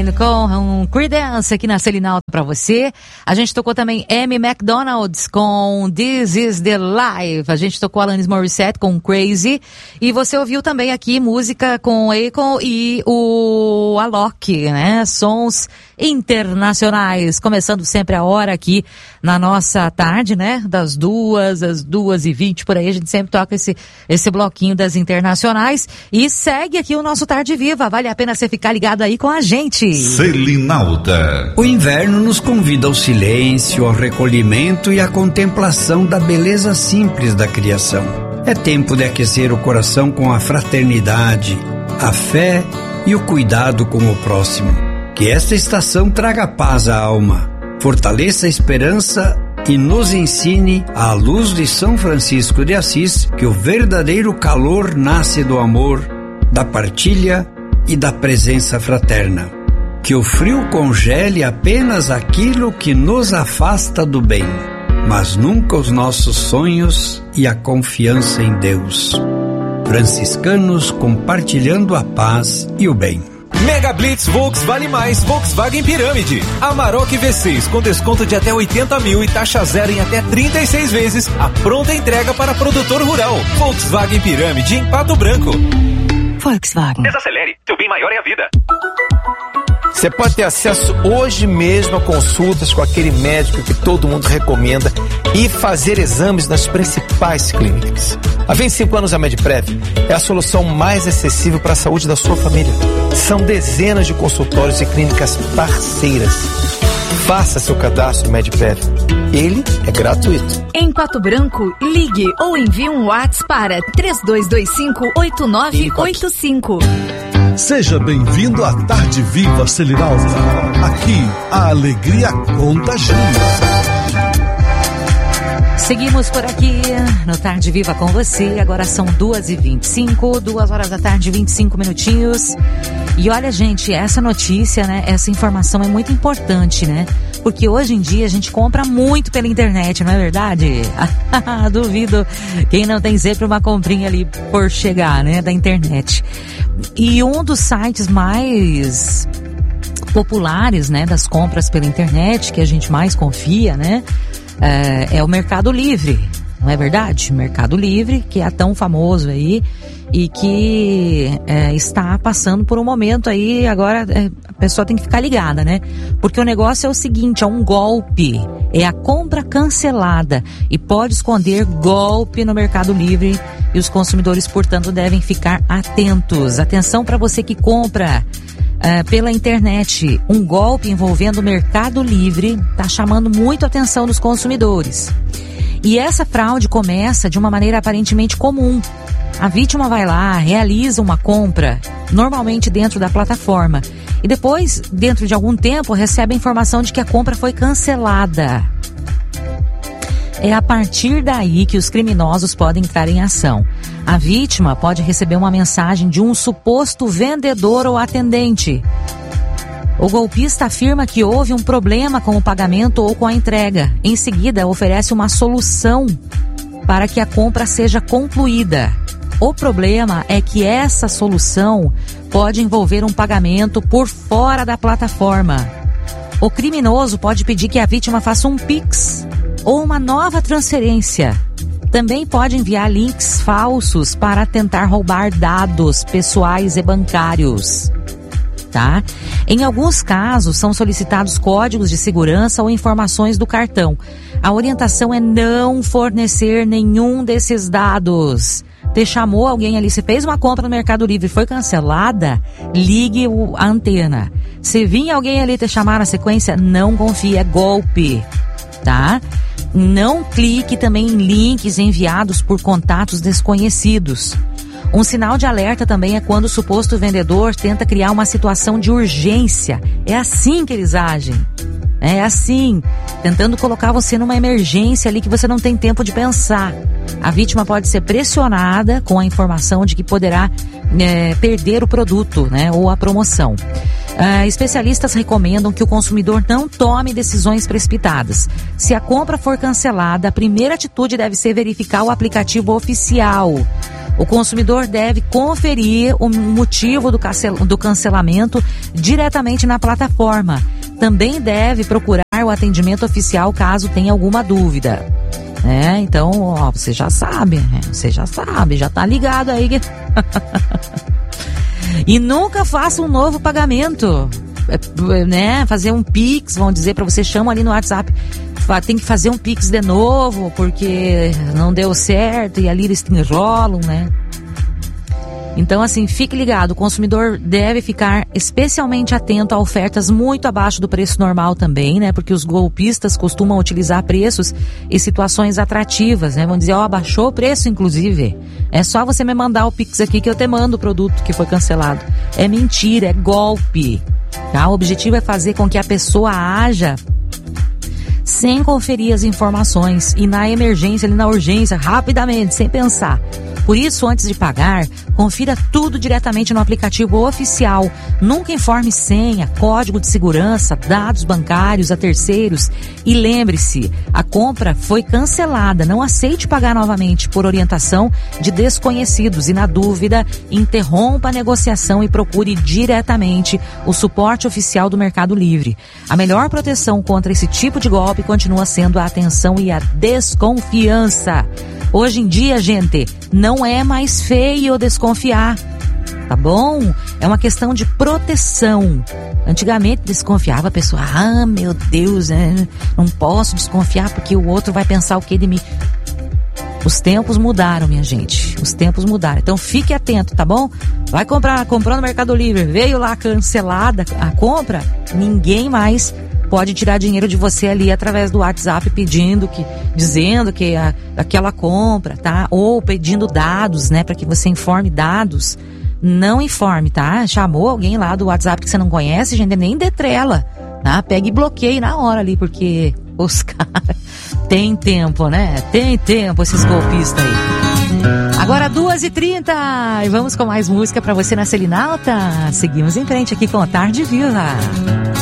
Rain com Creedence aqui na Selinalta pra você. A gente tocou também Amy McDonald com This Is The Life. A gente tocou Alanis Morissette com Crazy. E você ouviu também aqui música com Akon e o Alok, né? Sons internacionais. Começando sempre a hora aqui na nossa tarde, né? Das 2 às 2h20, por aí. A gente sempre toca esse bloquinho das internacionais. E segue aqui o nosso Tarde Viva. Vale a pena você ficar ligado aí com a gente. Selinalta. O inverno nos convida ao silêncio, ao recolhimento e à contemplação da beleza simples da criação. É tempo de aquecer o coração com a fraternidade, a fé e o cuidado com o próximo. Que esta estação traga paz à alma, fortaleça a esperança e nos ensine, à luz de São Francisco de Assis, que o verdadeiro calor nasce do amor, da partilha e da presença fraterna. Que o frio congele apenas aquilo que nos afasta do bem, mas nunca os nossos sonhos e a confiança em Deus. Franciscanos compartilhando a paz e o bem. Mega Blitz Volks Vale Mais Volkswagen Pirâmide. Amarok V6 com desconto de até 80 mil e taxa zero em até 36 vezes. A pronta entrega para produtor rural. Volkswagen Pirâmide em Pato Branco. Volkswagen. Desacelere, seu bem maior é a vida. Você pode ter acesso hoje mesmo a consultas com aquele médico que todo mundo recomenda e fazer exames nas principais clínicas. Há 25 anos a Medprev é a solução mais acessível para a saúde da sua família. São dezenas de consultórios e clínicas parceiras. Faça seu cadastro Medprev. Ele é gratuito. Em Pato Branco, ligue ou envie um WhatsApp para 3225-8985. Seja bem-vindo à Tarde Viva Selinalta. Aqui, a alegria contagia. Seguimos por aqui no Tarde Viva com você. Agora são 2h25, 2 horas da tarde, 25 minutinhos. E olha, gente, essa notícia, né? Essa informação é muito importante, né? Porque hoje em dia a gente compra muito pela internet, não é verdade? Duvido quem não tem sempre uma comprinha ali por chegar, né? Da internet. E um dos sites mais populares, né? Das compras pela internet, que a gente mais confia, né? É o Mercado Livre, não é verdade? Mercado Livre, que é tão famoso aí e que está passando por um momento aí, agora a pessoa tem que ficar ligada, né? Porque o negócio é o seguinte, é um golpe, é a compra cancelada e pode esconder golpe no Mercado Livre e os consumidores, portanto, devem ficar atentos. Atenção para você que compra pela internet. Um golpe envolvendo o Mercado Livre está chamando muito a atenção dos consumidores. E essa fraude começa de uma maneira aparentemente comum. A vítima vai lá, realiza uma compra, normalmente dentro da plataforma, e depois, dentro de algum tempo, recebe a informação de que a compra foi cancelada. É a partir daí que os criminosos podem entrar em ação. A vítima pode receber uma mensagem de um suposto vendedor ou atendente. O golpista afirma que houve um problema com o pagamento ou com a entrega. Em seguida, oferece uma solução para que a compra seja concluída. O problema é que essa solução pode envolver um pagamento por fora da plataforma. O criminoso pode pedir que a vítima faça um Pix ou uma nova transferência. Também pode enviar links falsos para tentar roubar dados pessoais e bancários. Tá? Em alguns casos, são solicitados códigos de segurança ou informações do cartão. A orientação é não fornecer nenhum desses dados. Você chamou alguém ali, você fez uma compra no Mercado Livre e foi cancelada, ligue a antena. Se vir alguém ali te chamar na sequência, não confie, é golpe, tá? Não clique também em links enviados por contatos desconhecidos. Um sinal de alerta também é quando o suposto vendedor tenta criar uma situação de urgência. É assim que eles agem. É assim, tentando colocar você numa emergência ali que você não tem tempo de pensar. A vítima pode ser pressionada com a informação de que poderá perder o produto, né, ou a promoção. Especialistas recomendam que o consumidor não tome decisões precipitadas. Se a compra for cancelada, a primeira atitude deve ser verificar o aplicativo oficial. O consumidor deve conferir o motivo do cancelamento diretamente na plataforma. Também deve procurar o atendimento oficial caso tenha alguma dúvida. Então, ó, você já sabe, já tá ligado aí. E nunca faça um novo pagamento, fazer um Pix, vão dizer pra você, chama ali no WhatsApp, tem que fazer um Pix de novo, porque não deu certo, e ali eles te enrolam, né? Então, assim, fique ligado, o consumidor deve ficar especialmente atento a ofertas muito abaixo do preço normal também, né? Porque os golpistas costumam utilizar preços e situações atrativas, né? Vão dizer, abaixou o preço, inclusive. É só você me mandar o Pix aqui que eu te mando o produto que foi cancelado. É mentira, é golpe, tá? O objetivo é fazer com que a pessoa haja sem conferir as informações e na emergência, ali na urgência, rapidamente, sem pensar. Por isso, antes de pagar, confira tudo diretamente no aplicativo oficial. Nunca informe senha, código de segurança, dados bancários a terceiros. E lembre-se, a compra foi cancelada. Não aceite pagar novamente por orientação de desconhecidos. E na dúvida, interrompa a negociação e procure diretamente o suporte oficial do Mercado Livre. A melhor proteção contra esse tipo de golpe continua sendo a atenção e a desconfiança. Hoje em dia, gente, não é mais feio desconfiar, tá bom? É uma questão de proteção. Antigamente desconfiava a pessoa, meu Deus, não posso desconfiar porque o outro vai pensar o que de mim. Os tempos mudaram, minha gente, os tempos mudaram. Então fique atento, tá bom? Vai comprou no Mercado Livre, veio lá cancelada a compra, ninguém mais pode tirar dinheiro de você ali através do WhatsApp dizendo que aquela compra, tá? Ou pedindo dados, né? Para que você informe dados. Não informe, tá? Chamou alguém lá do WhatsApp que você não conhece, gente, nem detrela, tá? Pega e bloqueie na hora ali, porque os caras tem tempo, né? Tem tempo esses golpistas aí. Agora 2h30 e vamos com mais música para você na Selinalta. Seguimos em frente aqui com a Tarde Viva.